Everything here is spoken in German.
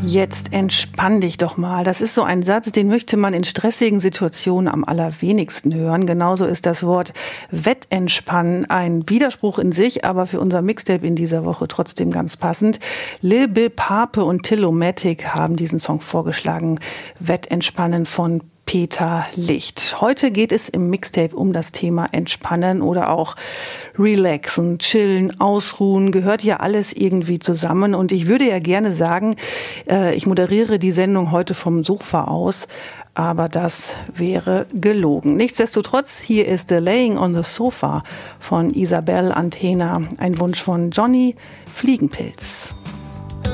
Jetzt entspann dich doch mal. Das ist so ein Satz, den möchte man in stressigen Situationen am allerwenigsten hören. Genauso ist das Wort Wettentspannen ein Widerspruch in sich, aber für unser Mixtape in dieser Woche trotzdem ganz passend. Lil Bill Pape und Tillomatic haben diesen Song vorgeschlagen. Wettentspannen von Peter Licht. Heute geht es im Mixtape um das Thema Entspannen oder auch Relaxen, Chillen, Ausruhen, gehört ja alles irgendwie zusammen. Und ich würde ja gerne sagen, ich moderiere die Sendung heute vom Sofa aus, aber das wäre gelogen. Nichtsdestotrotz, hier ist The Laying on the Sofa von Isabel Antena, ein Wunsch von Johnny Fliegenpilz.